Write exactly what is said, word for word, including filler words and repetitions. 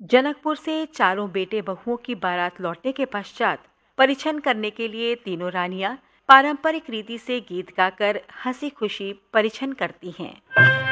जनकपुर से चारों बेटे बहुओं की बारात लौटने के पश्चात परिछन करने के लिए तीनों रानियां पारंपरिक रीति से गीत गाकर हंसी खुशी परिछन करती हैं।